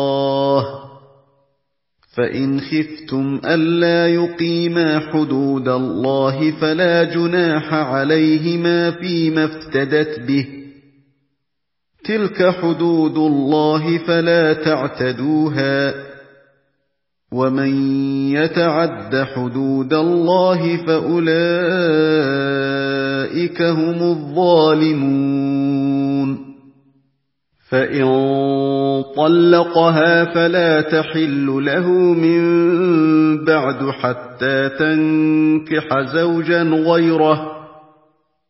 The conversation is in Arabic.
فإن خفتم ألا يقيما حدود الله فلا جناح عليهما فيما افتدت به، تلك حدود الله فلا تعتدوها، ومن يتعد حدود الله فأولئك هم الظالمون. فإن طلقها فلا تحل له من بعد حتى تنكح زوجا غيره،